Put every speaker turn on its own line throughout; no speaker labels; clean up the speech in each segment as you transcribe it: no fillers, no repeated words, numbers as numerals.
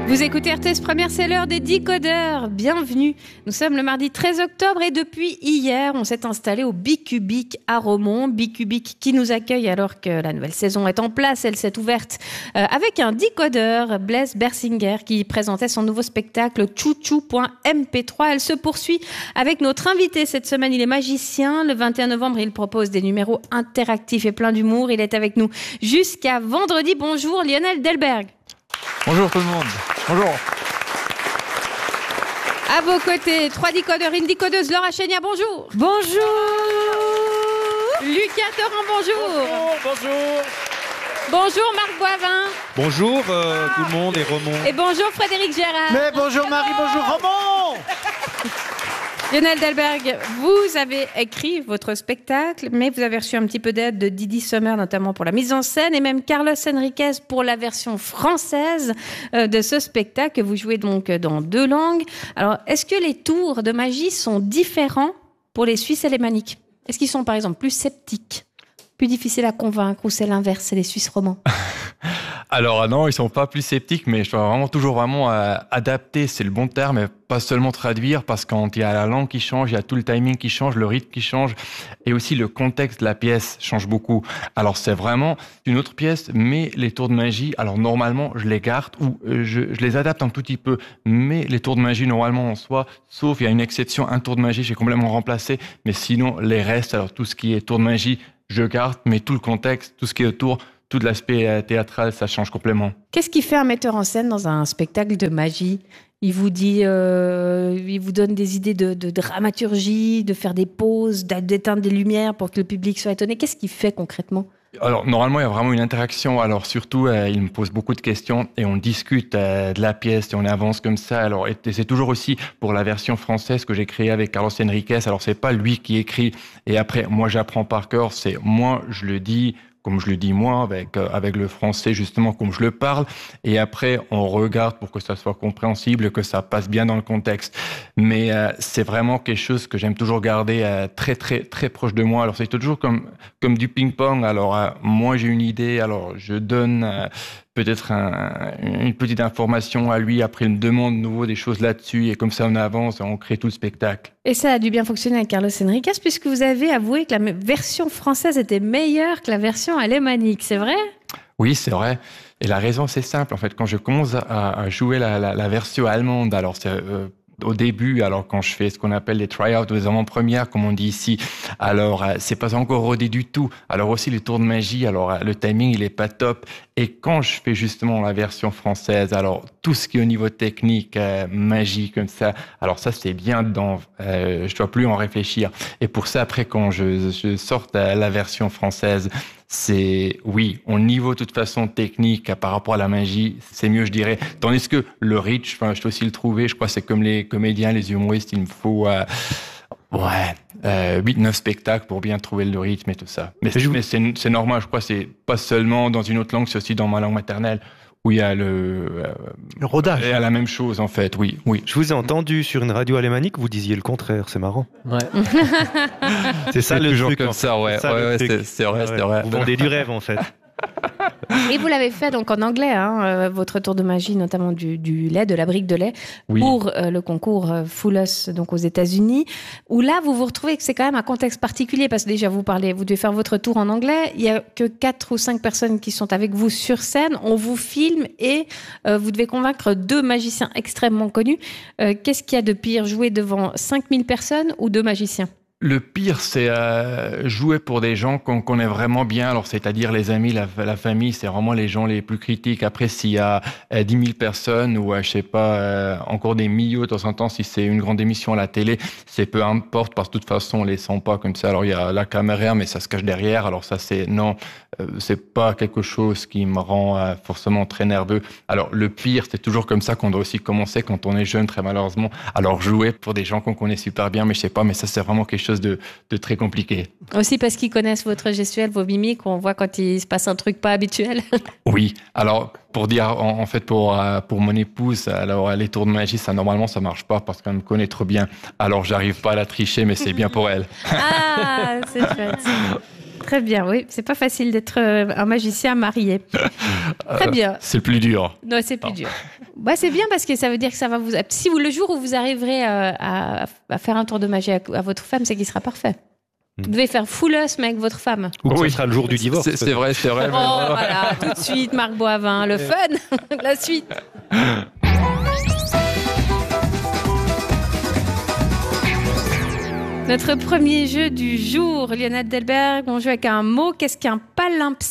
Vous écoutez RTS Première, c'est l'heure des décodeurs. Bienvenue. Nous sommes le mardi 13 octobre et depuis hier, on s'est installé au Bicubic à Romont. Bicubic qui nous accueille alors que la nouvelle saison est en place. Elle s'est ouverte avec un décodeur, Blaise Bersinger, qui présentait son nouveau spectacle Chouchou.mp3. Elle se poursuit avec notre invité cette semaine. Il est magicien. Le 21 novembre, il propose des numéros interactifs et plein d'humour. Il est avec nous jusqu'à vendredi. Bonjour Lionel Delberg.
Bonjour tout le monde. Bonjour.
À vos côtés, 3 décodeurs, une décodeuse, Laura Chénia, bonjour.
Bonjour.
Lucas Torrent, bonjour.
Bonjour.
Bonjour Marc Boivin.
Bonjour tout le monde et Romont.
Et bonjour Frédéric Gérard.
Mais bonjour Marie, bonjour Romont.
Lionel Delberg, vous avez écrit votre spectacle, mais vous avez reçu un petit peu d'aide de Didi Sommer, notamment pour la mise en scène, et même Carlos Enriquez pour la version française de ce spectacle que vous jouez donc dans 2 langues. Alors, est-ce que les tours de magie sont différents pour les Suisses alémaniques ? Est-ce qu'ils sont par exemple plus sceptiques, plus difficiles à convaincre, ou c'est l'inverse, c'est les Suisses romans ?
Alors non, ils sont pas plus sceptiques, mais je dois toujours adapter, c'est le bon terme, et pas seulement traduire, parce que quand il y a la langue qui change, il y a tout le timing qui change, le rythme qui change, et aussi le contexte de la pièce change beaucoup. Alors c'est vraiment une autre pièce, mais les tours de magie, alors normalement je les garde ou je les adapte un tout petit peu, mais les tours de magie normalement en soi, sauf il y a une exception, un tour de magie j'ai complètement remplacé, mais sinon les restes, alors tout ce qui est tour de magie, je garde, mais tout le contexte, tout ce qui est autour, tout l'aspect théâtral, ça change complètement.
Qu'est-ce qui fait un metteur en scène dans un spectacle de magie ? Il vous dit, il vous donne des idées de dramaturgie, de faire des pauses, d'éteindre des lumières pour que le public soit étonné. Qu'est-ce qu'il fait concrètement ?
Alors, normalement, il y a vraiment une interaction. Alors, surtout, il me pose beaucoup de questions et on discute de la pièce et on avance comme ça. Alors, et c'est toujours aussi pour la version française que j'ai créée avec Carlos Enriquez. Alors, c'est pas lui qui écrit et après, moi, j'apprends par cœur. C'est moi, je le dis comme je le dis moi, avec le français justement comme je le parle, et après on regarde pour que ça soit compréhensible, que ça passe bien dans le contexte. Mais c'est vraiment quelque chose que j'aime toujours garder très très très proche de moi. Alors c'est toujours comme du ping-pong. Alors moi j'ai une idée, alors je donne peut-être une petite information à lui, après il me demande de nouveau des choses là-dessus, et comme ça on avance, on crée tout le spectacle.
Et ça a dû bien fonctionner avec Carlos Enriquez, puisque vous avez avoué que la version française était meilleure que la version alémanique, c'est vrai ?
Oui, c'est vrai. Et la raison, c'est simple. En fait, quand je commence à jouer la version allemande, alors c'est au début, alors quand je fais ce qu'on appelle les try-outs ou les avant-premières, comme on dit ici, alors c'est pas encore rodé du tout. Alors aussi les tours de magie, alors le timing il est pas top. Et quand je fais justement la version française, alors tout ce qui est au niveau technique, magie comme ça, alors ça c'est bien dedans. Je dois plus en réfléchir. Et pour ça après quand je sorte la version française, c'est oui, au niveau de toute façon technique par rapport à la magie, c'est mieux je dirais. Tandis que le reach, enfin je dois aussi le trouver. Je crois que c'est comme les comédiens, les humoristes, il me faut 8-9 spectacles pour bien trouver le rythme et tout ça. Mais c'est normal, je crois, c'est pas seulement dans une autre langue, c'est aussi dans ma langue maternelle où il y a le
rodage.
Il y a la même chose en fait, oui.
Je vous ai entendu sur une radio alémanique, vous disiez le contraire, c'est marrant.
Ouais.
C'est ça le
toujours
truc.
Comme ça, ouais, c'est vrai.
Vous vendez du rêve en fait.
Et vous l'avez fait donc en anglais, votre tour de magie, notamment du lait, de la brique de lait,
oui.
Pour le concours Full Us, donc aux États-Unis, où là vous vous retrouvez que c'est quand même un contexte particulier, parce que déjà vous devez faire votre tour en anglais, il y a que 4 ou 5 personnes qui sont avec vous sur scène, on vous filme et vous devez convaincre 2 magiciens extrêmement connus. Qu'est-ce qu'il y a de pire, jouer devant 5000 personnes ou 2 magiciens ?
Le pire, c'est jouer pour des gens qu'on connaît vraiment bien. Alors, c'est-à-dire les amis, la famille, c'est vraiment les gens les plus critiques. Après, s'il y a 10 000 personnes ou, je sais pas, encore des milliers de temps en temps, si c'est une grande émission à la télé, c'est peu importe parce que de toute façon, on les sent pas comme ça. Alors, il y a la caméra, mais ça se cache derrière. Alors, ça, c'est pas quelque chose qui me rend forcément très nerveux. Alors, le pire, c'est toujours comme ça qu'on doit aussi commencer quand on est jeune, très malheureusement. Alors, jouer pour des gens qu'on connaît super bien, mais je sais pas, mais ça, c'est vraiment quelque chose de très compliqué.
Aussi parce qu'ils connaissent votre gestuelle, vos mimiques, on voit quand il se passe un truc pas habituel.
Oui, alors pour dire, en fait, pour mon épouse, alors les tours de magie, ça normalement ça marche pas parce qu'elle me connaît trop bien. Alors j'arrive pas à la tricher, mais c'est bien pour elle.
Ah, c'est chouette. Très bien, oui. C'est pas facile d'être un magicien marié. Très bien.
C'est le plus dur.
Non, c'est plus dur. Bah, c'est bien parce que ça veut dire que ça va vous... Si vous, le jour où vous arriverez à faire un tour de magie à votre femme, c'est qu'il sera parfait. Vous devez faire full us, mais avec votre femme.
Ou que ce sera le jour du divorce.
C'est vrai.
Oh, voilà, tout de suite, Marc Boivin. Le fun, la suite. Notre premier jeu du jour, Lionel Delberg, on joue avec un mot. Qu'est-ce qu'un palimpseste ?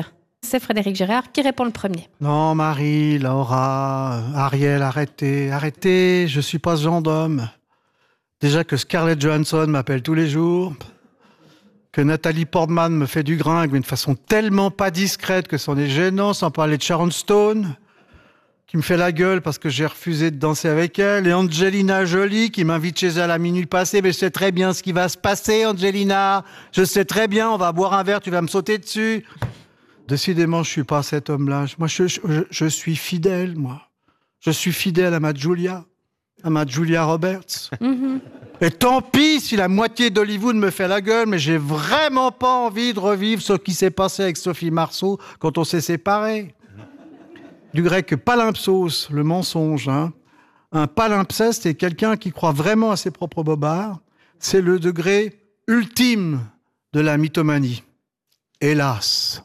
C'est Frédéric Gérard qui répond le premier.
Non, Marie, Laura, Ariel, arrêtez, je suis pas ce genre d'homme. Déjà que Scarlett Johansson m'appelle tous les jours, que Nathalie Portman me fait du gringue, mais de façon tellement pas discrète que c'en est gênant, sans parler de Sharon Stone, qui me fait la gueule parce que j'ai refusé de danser avec elle, et Angelina Jolie, qui m'invite chez elle à minuit passé, mais je sais très bien ce qui va se passer, Angelina. Je sais très bien, on va boire un verre, tu vas me sauter dessus. Décidément, je suis pas cet homme-là. Moi, je suis fidèle, moi. Je suis fidèle à ma Julia Roberts. Et tant pis si la moitié d'Hollywood me fait la gueule, mais j'ai vraiment pas envie de revivre ce qui s'est passé avec Sophie Marceau quand on s'est séparés. Du grec palimpsos, le mensonge. Hein. Un palimpseste est quelqu'un qui croit vraiment à ses propres bobards. C'est le degré ultime de la mythomanie. Hélas.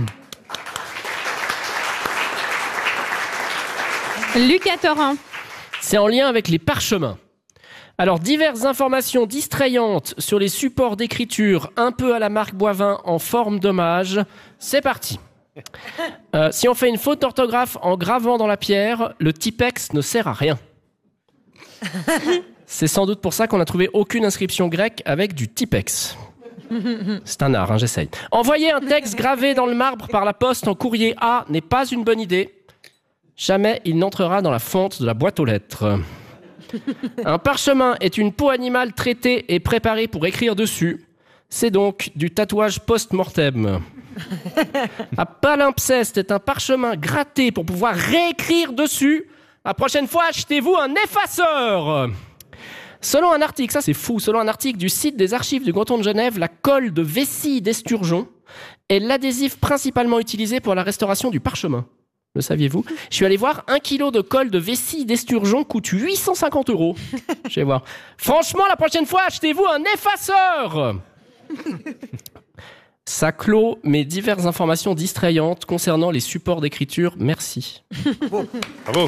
Lucas Torrent.
C'est en lien avec les parchemins. Alors, diverses informations distrayantes sur les supports d'écriture, un peu à la Marc Boivin en forme d'hommage. C'est parti. Si on fait une faute d'orthographe en gravant dans la pierre, le Tipex ne sert à rien. C'est sans doute pour ça qu'on n'a trouvé aucune inscription grecque avec du Tipex. C'est un art, hein, j'essaye. Envoyer un texte gravé dans le marbre par la poste en courrier A n'est pas une bonne idée. Jamais il n'entrera dans la fonte de la boîte aux lettres. Un parchemin est une peau animale traitée et préparée pour écrire dessus. C'est donc du tatouage post-mortem. Un palimpseste est un parchemin gratté pour pouvoir réécrire dessus. La prochaine fois, achetez-vous un effaceur. Selon un article, ça c'est fou, selon un article du site des archives du canton de Genève, la colle de vessie d'esturgeon est l'adhésif principalement utilisé pour la restauration du parchemin. Le saviez-vous ? Je suis allé voir, 1 kilo de colle de vessie d'esturgeon coûte 850 €. Je vais voir. Franchement, la prochaine fois, achetez-vous un effaceur. Ça clôt mes diverses informations distrayantes concernant les supports d'écriture. Merci.
Bravo.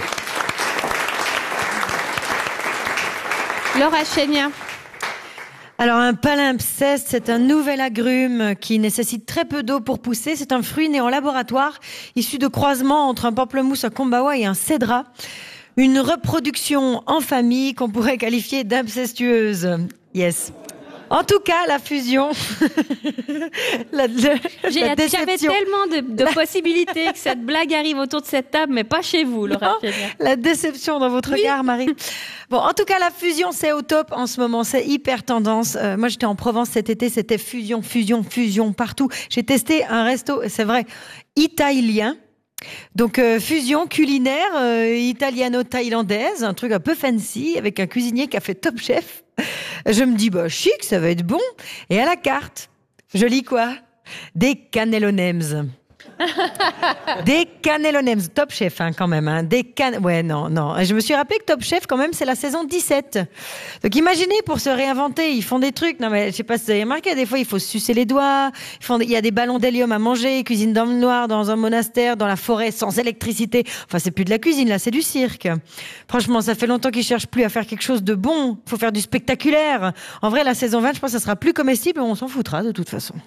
Laura Chénia.
Alors, un palimpseste, c'est un nouvel agrume qui nécessite très peu d'eau pour pousser. C'est un fruit né en laboratoire, issu de croisements entre un pamplemousse à Kombawa et un cédra. Une reproduction en famille qu'on pourrait qualifier d'incestueuse. Yes. En tout cas, la fusion, la
J'avais
déception.
tellement de possibilités que cette blague arrive autour de cette table, mais pas chez vous, Laura Chénia.
La déception dans votre regard, Marie. Bon, en tout cas, la fusion, c'est au top en ce moment. C'est hyper tendance. Moi, j'étais en Provence cet été. C'était fusion partout. J'ai testé un resto, c'est vrai, italien. Donc, fusion culinaire italiano-thaïlandaise. Un truc un peu fancy avec un cuisinier qui a fait Top Chef. Je me dis, bah, chic, ça va être bon. Et à la carte, je lis quoi ? Des cannellonems. Des cannellonems, Top Chef hein, quand même. Hein. Ouais, non. Et je me suis rappelé que Top Chef, quand même, c'est la saison 17. Donc imaginez, pour se réinventer, ils font des trucs. Non mais je sais pas si vous avez remarqué, des fois il faut se sucer les doigts. Il y a des ballons d'hélium à manger, ils cuisinent dans le noir, dans un monastère, dans la forêt, sans électricité. Enfin, c'est plus de la cuisine, là, c'est du cirque. Franchement, ça fait longtemps qu'ils cherchent plus à faire quelque chose de bon. Faut faire du spectaculaire. En vrai, la saison 20, je pense que ça sera plus comestible, on s'en foutra de toute façon.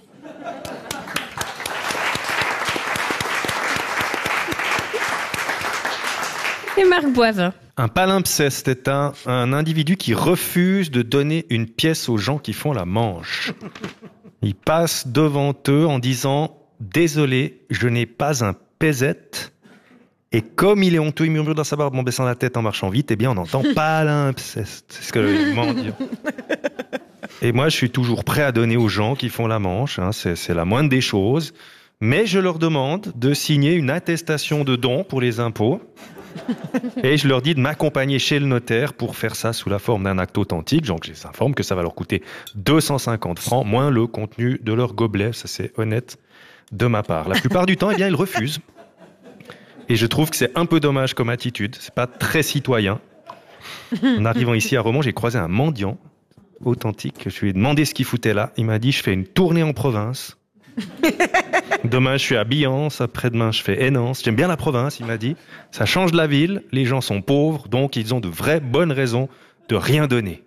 Et Marc Boivin.
Un palimpseste est un individu qui refuse de donner une pièce aux gens qui font la manche. Il passe devant eux en disant « Désolé, je n'ai pas un pesette ». Et comme il est honteux, il murmure dans sa barbe en baissant la tête en marchant vite, eh bien on entend palimpseste. C'est ce que je m'en dis. Et moi, je suis toujours prêt à donner aux gens qui font la manche. Hein, c'est la moindre des choses. Mais je leur demande de signer une attestation de don pour les impôts. Et je leur dis de m'accompagner chez le notaire pour faire ça sous la forme d'un acte authentique. Donc je les informe que ça va leur coûter 250 francs, moins le contenu de leur gobelet. Ça, c'est honnête de ma part. La plupart du temps, eh bien, ils refusent. Et je trouve que c'est un peu dommage comme attitude. C'est pas très citoyen. En arrivant ici à Romont, j'ai croisé un mendiant authentique. Je lui ai demandé ce qu'il foutait là. Il m'a dit, je fais une tournée en province. Demain, je suis à Biance. Après-demain, je fais Hénance. J'aime bien la province, il m'a dit. Ça change la ville. Les gens sont pauvres, donc ils ont de vraies bonnes raisons de rien donner.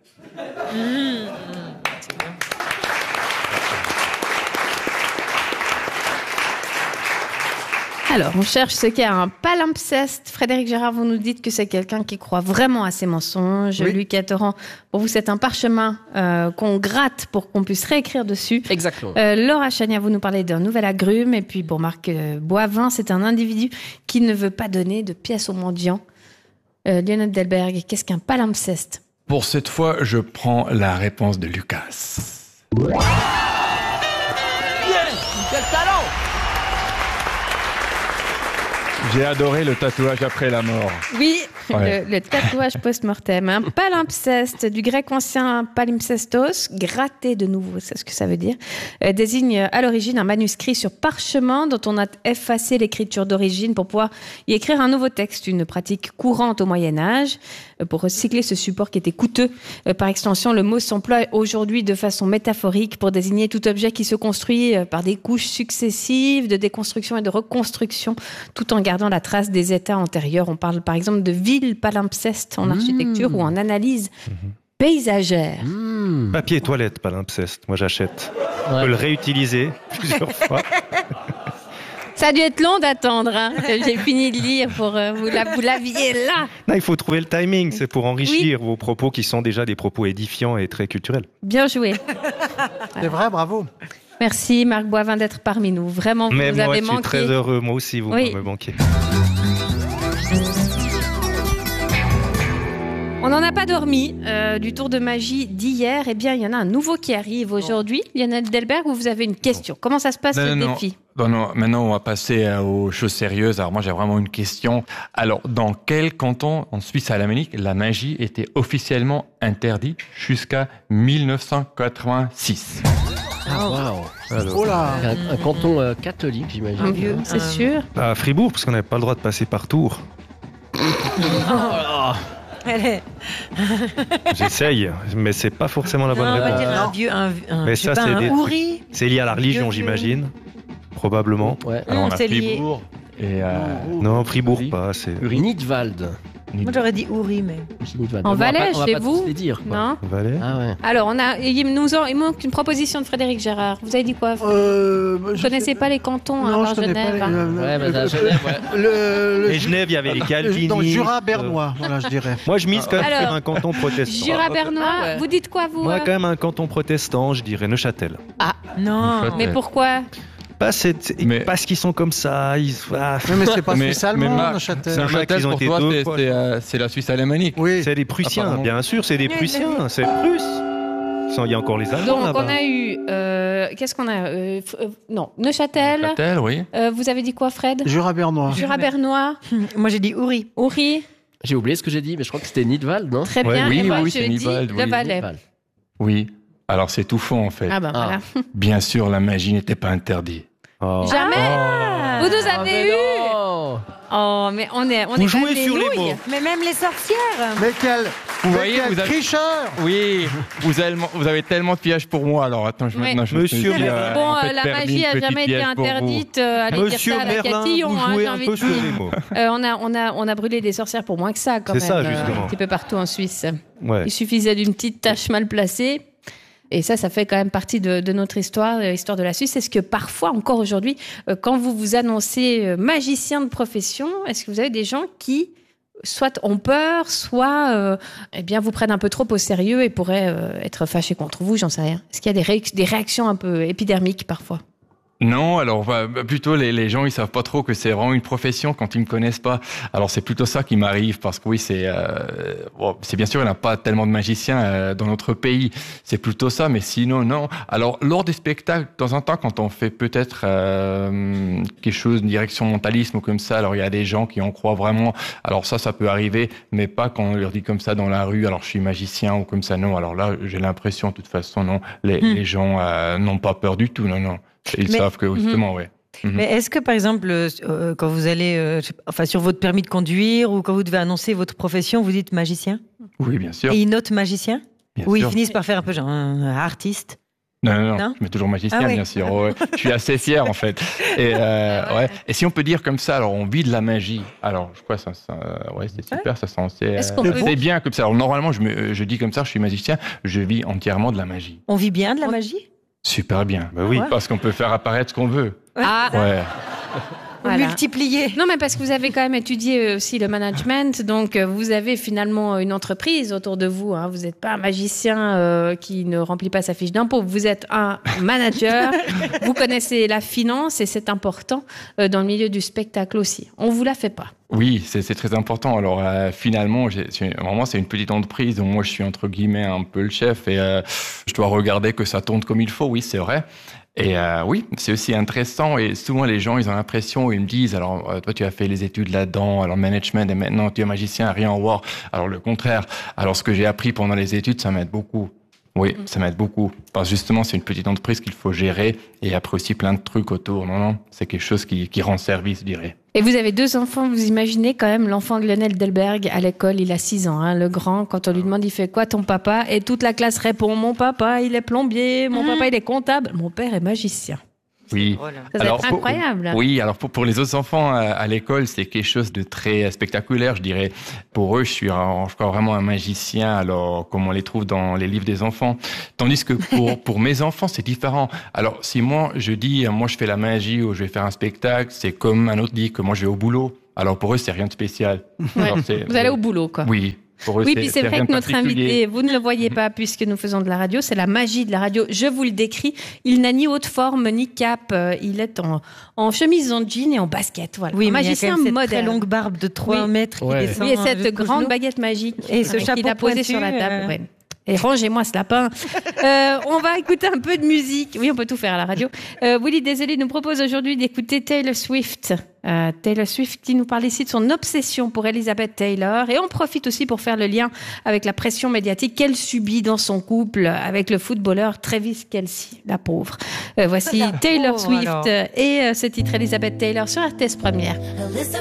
Alors, on cherche ce qu'est un palimpseste. Frédéric Gérard, vous nous dites que c'est quelqu'un qui croit vraiment à ses mensonges.
Oui.
Luc Catteran, pour vous, c'est un parchemin qu'on gratte pour qu'on puisse réécrire dessus.
Exactement.
Laura Chania, vous nous parlez d'un nouvel agrume. Et puis, pour Marc Boivin, c'est un individu qui ne veut pas donner de pièces aux mendiants. Lionel Delberg, qu'est-ce qu'un palimpseste?
Pour cette fois, je prends la réponse de Lucas.
Quel talent!
J'ai adoré le tatouage après la mort.
Oui,
Ouais.
le tatouage post-mortem. Un palimpseste, du grec ancien palimpsestos, gratter de nouveau, c'est ce que ça veut dire, désigne à l'origine un manuscrit sur parchemin dont on a effacé l'écriture d'origine pour pouvoir y écrire un nouveau texte, une pratique courante au Moyen-Âge. Pour recycler ce support qui était coûteux, par extension, le mot s'emploie aujourd'hui de façon métaphorique pour désigner tout objet qui se construit par des couches successives de déconstruction et de reconstruction, tout en gardant la trace des états antérieurs. On parle par exemple de ville palimpseste en architecture ou en analyse paysagère.
Papier toilette, palimpseste. Moi, j'achète. On
Ouais.
peut le réutiliser plusieurs fois.
Ça a dû être long d'attendre. Hein. J'ai fini de lire pour vous l'aviez là.
Non, il faut trouver le timing. C'est pour enrichir vos propos qui sont déjà des propos édifiants et très culturels.
Bien joué.
C'est vrai, bravo.
Merci Marc Boivin d'être parmi nous. Vraiment, vous
Mais
nous
moi,
avez
je suis
manqué.
très heureux. Moi aussi, vous
Oui.
me manquez.
On n'en a pas dormi du tour de magie d'hier. Eh bien, il y en a un nouveau qui arrive aujourd'hui. Lionel Delberg, vous avez une question. Comment ça se passe le défi?
Non, maintenant, on va passer aux choses sérieuses. Alors, moi, j'ai vraiment une question. Alors, dans quel canton en Suisse alémanique la magie était officiellement interdite jusqu'à 1986?
Ah, waouh.
Alors,
Oh là.
Un canton catholique, j'imagine.
Vieux, c'est sûr.
à Fribourg, parce qu'on n'avait pas le droit de passer par Tours.
Elle est-
J'essaye, mais c'est pas forcément la bonne
Non, on va
réponse.
dire un vieux,
Mais
je sais
ça,
pas,
c'est
un
des-
houri.
C'est lié à la religion,
Vieux.
j'imagine. Probablement.
Ouais.
Alors, on a
c'est lié.
Fribourg et
Non, Fribourg,
Oui.
pas. C'est
Nidwald.
Moi, j'aurais dit houri, mais.
Nidwald.
En
Mais bon,
Valais,
on va
chez
pas
vous
tous les dire, quoi.
Non.
Valais.
Ah ouais.
Alors, il manque une proposition de Frédéric Gérard. Vous avez dit quoi? Vous ne connaissez pas les cantons
Non,
à
je connais
Genève
pas.
hein.
Ouais, mais à Genève, ouais.
Et Genève, il y avait les calvinistes.
Dans le Jura bernois, voilà, je dirais.
Moi, je mise quand même
Alors,
sur un canton protestant.
Jura bernois,
Ah ouais.
vous dites quoi, vous
Moi, quand même, un canton protestant, je dirais Neuchâtel.
Non.
Mais pourquoi?
Mais-
Parce qu'ils sont comme ça. Ils... Ah,
Oui, mais c'est pas
Mais-
suisse allemand,
Marc,
Neuchâtel.
c'est un-
Neuchâtel,
ils ont
pour
été
toi,
deux fois.
c'est la Suisse alémanique.
Oui.
c'est les Prussiens,
Apparemment.
bien sûr, c'est des Prussiens. C'est Prusse. Il y a encore les Allemands
Donc,
là-bas.
on a eu. Qu'est-ce qu'on a non, Neuchâtel.
Neuchâtel, oui.
Vous avez dit quoi, Fred?
Jura bernois.
Jura bernois.
Moi, j'ai dit houri.
Ouri.
J'ai oublié ce que j'ai dit, mais je crois que c'était Nidwald, non?
Très
Ouais,
bien.
oui,
Et moi,
oui,
je
c'est
dis
Nivald,
le
oui.
Valais.
Nidwald.
Oui. Alors, c'est tout faux, en fait.
Ah ben
Ah.
voilà.
Bien sûr, la magie n'était pas interdite.
Oh.
Jamais. Vous nous
Ah,
avez
mais
eu.
non.
Oh, mais on est
Vous
quand
jouez
même des
sur les
nouilles.
mots.
Mais même les sorcières.
Mais quel,
Vous
mais
voyez,
quel
vous avez-
tricheur.
Oui, vous avez tellement de pièges pour moi. Alors, attends,
Oui.
maintenant, je me
Monsieur
suis dit,
Merlin.
Bon,
en fait,
la
permis
magie
une
a
petite
jamais été
piège pour vous.
interdite. Allez dire
Monsieur
ça à la
Merlin,
Catillon,
vous
hein,
jouez
j'ai
un
envie
peu
de
sur
dire.
les mots.
On a brûlé des sorcières pour moins que ça, quand même.
C'est ça, justement.
Un petit peu partout en Suisse.
Ouais.
Il suffisait d'une petite tâche mal placée. Et ça fait quand même partie de notre histoire, l'histoire de la Suisse. Est-ce que parfois, encore aujourd'hui, quand vous vous annoncez magicien de profession, est-ce que vous avez des gens qui soit ont peur, soit eh bien vous prennent un peu trop au sérieux et pourraient être fâchés contre vous, j'en sais rien. Est-ce qu'il y a des réactions un peu épidermiques parfois?
Non, alors plutôt les gens ils savent pas trop que c'est vraiment une profession quand ils me connaissent pas. Alors c'est plutôt ça qui m'arrive parce que oui c'est bien sûr il n'y a pas tellement de magiciens dans notre pays. C'est plutôt ça, mais sinon non. Alors lors des spectacles, de temps en temps quand on fait peut-être quelque chose de direction mentalisme ou comme ça, alors il y a des gens qui en croient vraiment. Alors ça peut arriver, mais pas quand on leur dit comme ça dans la rue. Alors je suis magicien ou comme ça non. Alors là j'ai l'impression de toute façon non, les gens n'ont pas peur du tout non. Ils savent que justement, ouais.
Mais est-ce que, par exemple, quand vous allez sur votre permis de conduire ou quand vous devez annoncer votre profession, vous dites magicien?
Oui, bien sûr.
Et ils notent magicien?
Bien
Ou ils
sûr.
finissent par faire un peu genre artiste?
Non,
Non
je mets toujours magicien,
Ah oui.
bien sûr. Ouais. Je suis assez fier, en fait. Et, ouais. Et si on peut dire comme ça, alors on vit de la magie. Alors, je crois que c'est super, ça sent
Est-ce qu'on peut-
c'est bien comme ça. Alors, normalement, je dis comme ça, je suis magicien, je vis entièrement de la magie.
On vit bien de la magie?
Super bien.
Bah oui.
Ouais.
Parce qu'on peut faire apparaître ce qu'on veut.
Ah,
Ouais.
voilà.
Multiplier.
Non, mais parce que vous avez quand même étudié aussi le management, donc vous avez finalement une entreprise autour de vous. Hein. Vous n'êtes pas un magicien qui ne remplit pas sa fiche d'impôt. Vous êtes un manager. Vous connaissez la finance et c'est important dans le milieu du spectacle aussi. On vous la fait pas.
Oui, c'est très important. Alors finalement, vraiment, c'est une petite entreprise dont moi je suis entre guillemets un peu le chef et je dois regarder que ça tourne comme il faut. Oui, c'est vrai. Et oui, c'est aussi intéressant. Et souvent les gens, ils ont l'impression, ils me disent, alors toi tu as fait les études là-dedans, alors management, et maintenant tu es magicien, rien à voir. Alors le contraire. Alors ce que j'ai appris pendant les études, ça m'aide beaucoup. Oui, ça m'aide beaucoup. Parce que justement, c'est une petite entreprise qu'il faut gérer et après aussi plein de trucs autour. Non, c'est quelque chose qui rend service, je dirais.
Et vous avez 2 enfants, vous imaginez quand même l'enfant de Lionel Delberg à l'école, il a 6 ans. Hein, le grand, quand on lui demande, il fait quoi ton papa? Et toute la classe répond, mon papa, il est plombier, mon papa, il est comptable, mon père est magicien.
Oui.
Ça doit être incroyable.
Oui, alors pour les autres enfants à l'école, c'est quelque chose de très spectaculaire, je dirais. Pour eux, je suis vraiment un magicien, alors comme on les trouve dans les livres des enfants. Tandis que pour mes enfants, c'est différent. Alors si moi, je dis, moi je fais la magie ou je vais faire un spectacle, c'est comme un autre dit que moi je vais au boulot. Alors pour eux, c'est rien de spécial.
Ouais.
Alors,
Vous allez au boulot, quoi.
Oui. Pour eux,
Oui, puis c'est vrai
rien
que
de
notre
particulier.
invité, vous ne le voyez pas puisque nous faisons de la radio, c'est la magie de la radio. Je vous le décris, il n'a ni haute forme ni cap, il est en chemise en jean et en basket. Voilà.
Oui,
un
mais il y a
magicien
quand même cette
moderne.
très longue barbe de 3
Oui.
mètres qui
Ouais.
descend
Oui, et cette
jusqu'aux
grande
genoux.
baguette magique
Et ce
qu'il
chapeau
a posé
pointu,
sur la table. Ouais. Et rangez-moi ce lapin. On va écouter un peu de musique. Oui, on peut tout faire à la radio. Willy Désolé nous propose aujourd'hui d'écouter Taylor Swift. Taylor Swift qui nous parle ici de son obsession pour Elizabeth Taylor. Et on profite aussi pour faire le lien avec la pression médiatique qu'elle subit dans son couple avec le footballeur Travis Kelce, la pauvre. Voici
La
Taylor
pauvre,
Swift
alors.
et ce titre Elizabeth Taylor sur RTS Première.